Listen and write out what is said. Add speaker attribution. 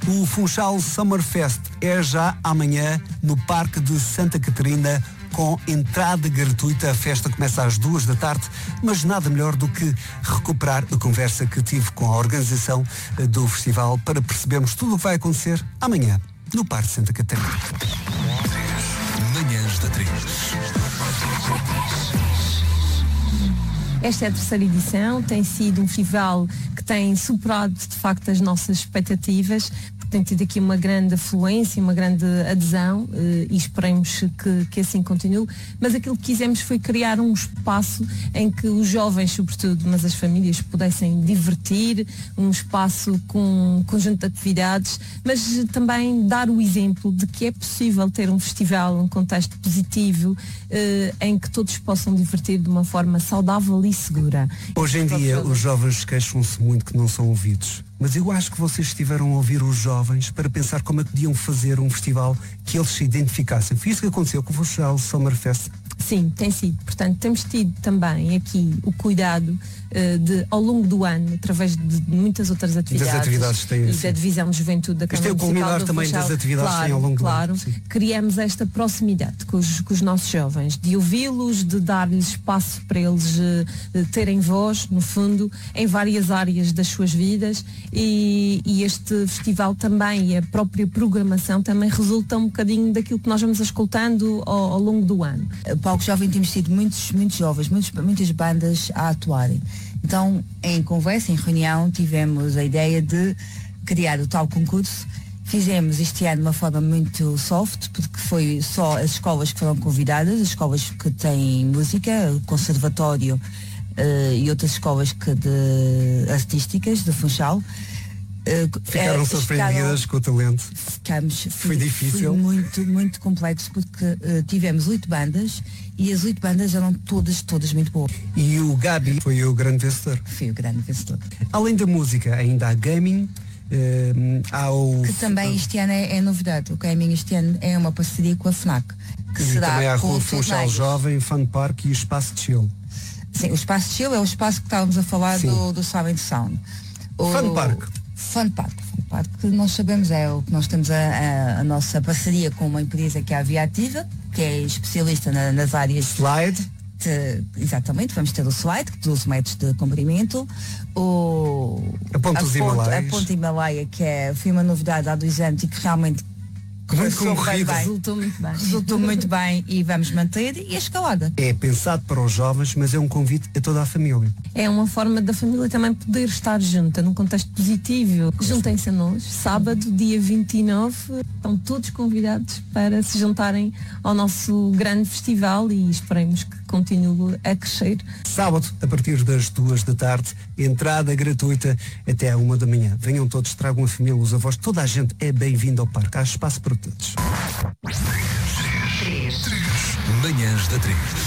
Speaker 1: O Funchal Summerfest é já amanhã no Parque de Santa Catarina, com entrada gratuita. A festa começa às 2 da tarde, mas nada melhor do que recuperar a conversa que tive com a organização do festival para percebermos tudo o que vai acontecer amanhã no Parque de Santa Catarina.
Speaker 2: Manhãs da 3.
Speaker 3: Esta é a terceira edição, tem sido um festival que tem superado de facto as nossas expectativas, tem tido aqui uma grande afluência, uma grande adesão e esperemos que assim continue, mas aquilo que quisemos foi criar um espaço em que os jovens, sobretudo, mas as famílias pudessem divertir, um espaço com um conjunto de atividades, mas também dar o exemplo de que é possível ter um festival, um contexto positivo, em que todos possam divertir de uma forma saudável e segura.
Speaker 1: Hoje em dia os jovens queixam-se muito que não são ouvidos. Mas eu acho que vocês estiveram a ouvir os jovens para pensar como é que podiam fazer um festival que eles se identificassem. Foi isso que aconteceu com o Funchal Summerfest?
Speaker 3: Sim, tem sido. Portanto, temos tido também aqui o cuidado de, ao longo do ano, através de muitas outras atividades,
Speaker 1: têm,
Speaker 3: e da Divisão de Juventude da Câmara Municipal do
Speaker 1: Funchal. Também das atividades que têm ao longo do ano.
Speaker 3: Criamos esta proximidade com os nossos jovens, de ouvi-los, de dar-lhes espaço para eles terem voz, no fundo, em várias áreas das suas vidas, e este festival também, e a própria programação também resulta um bocadinho daquilo que nós vamos escutando ao longo do ano.
Speaker 4: O Palco Jovem temos tido muitos jovens, muitas bandas a atuarem. Então, em conversa, em reunião, tivemos a ideia de criar o tal concurso. Fizemos este ano de uma forma muito soft, porque foi só as escolas que foram convidadas, as escolas que têm música, o conservatório e outras escolas artísticas de Funchal.
Speaker 1: Ficaram surpreendidas com o talento?
Speaker 4: Foi
Speaker 1: difícil?
Speaker 4: Foi muito complexo, porque tivemos 8 bandas e as 8 bandas eram todas muito boas.
Speaker 1: E o Gabi foi o grande vencedor?
Speaker 4: Foi o grande vencedor.
Speaker 1: Além da música, ainda há gaming, há o...
Speaker 4: Que também este ano é novidade. O gaming este ano é uma parceria com a FNAC. Que
Speaker 1: e
Speaker 4: será
Speaker 1: também há a Rua
Speaker 4: com
Speaker 1: Funchal Jovem, Fun Park e o Espaço de Chill.
Speaker 4: Sim, o Espaço de Chill é o espaço que estávamos a falar do Sound Sound.
Speaker 1: Fun Park.
Speaker 4: Fun Park, que nós sabemos é o que nós temos a nossa parceria com uma empresa que é a Viativa, que é especialista nas áreas
Speaker 1: Slide.
Speaker 4: Exatamente, vamos ter o Slide, de 12 metros de comprimento,
Speaker 1: a Ponte
Speaker 4: Himalaia, que foi uma novidade há 2 anos e que realmente resultou muito bem e vamos manter, e a escalada.
Speaker 1: É pensado para os jovens, mas é um convite a toda a família.
Speaker 3: É uma forma da família também poder estar junta, num contexto positivo. Juntem-se a nós, sábado, dia 29, estão todos convidados para se juntarem ao nosso grande festival e esperemos que continue a crescer.
Speaker 1: Sábado, a partir das 2 da tarde, entrada gratuita até à 1 da manhã. Venham todos, tragam a família, os avós, toda a gente é bem-vindo ao parque. Há espaço para todos.
Speaker 2: Manhãs da 3.